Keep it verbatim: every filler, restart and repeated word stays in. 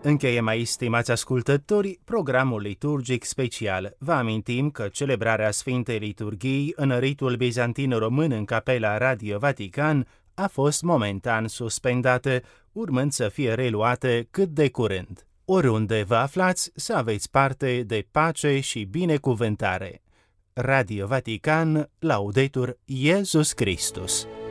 Încheiem aici, stimați ascultători, programul liturgic special. Vă amintim că celebrarea Sfintei Liturghii în ritul bizantin român în capela Radio Vatican a fost momentan suspendată, urmând să fie reluată cât de curând. Oriunde vă aflați, să aveți parte de pace și binecuvântare. Radio Vatican, Laudetur Iesus Christus.